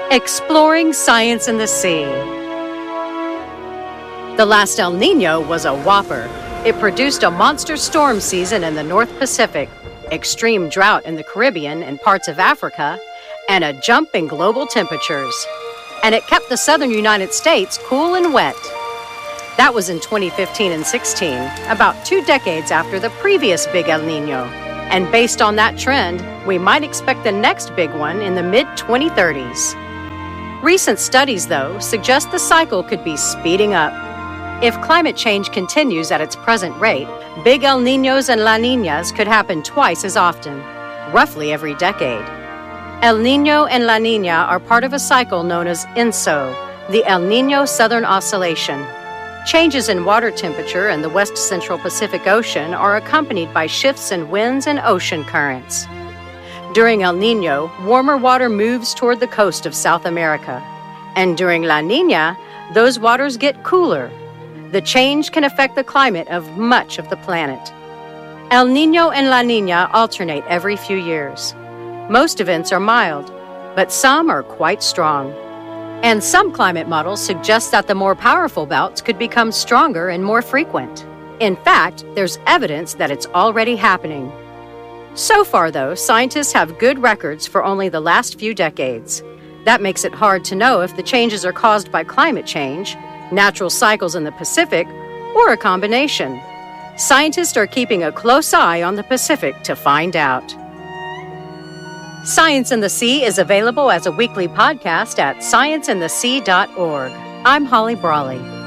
Exploring Science in the Sea. The last El Niño was a whopper. It produced a monster storm season in the North Pacific, extreme drought in the Caribbean and parts of Africa, and a jump in global temperatures. And it kept the southern United States cool and wet. That was in 2015 and 16, about 2 decades after the previous big El Niño. And based on that trend, we might expect the next big one in the mid-2030s. Recent studies, though, suggest the cycle could be speeding up. If climate change continues at its present rate, big El Niños and La Niñas could happen twice as often, roughly every decade. El Niño and La Niña are part of a cycle known as ENSO, the El Niño Southern Oscillation. Changes in water temperature in the West Central Pacific Ocean are accompanied by shifts in winds and ocean currents. During El Niño, warmer water moves toward the coast of South America. And during La Niña, those waters get cooler. The change can affect the climate of much of the planet. El Niño and La Niña alternate every few years. Most events are mild, but some are quite strong. And some climate models suggest that the more powerful bouts could become stronger and more frequent. In fact, there's evidence that it's already happening. So far, though, scientists have good records for only the last few decades. That makes it hard to know if the changes are caused by climate change, natural cycles in the Pacific, or a combination. Scientists are keeping a close eye on the Pacific to find out. Science in the Sea is available as a weekly podcast at scienceinthesea.org. I'm Holly Brawley.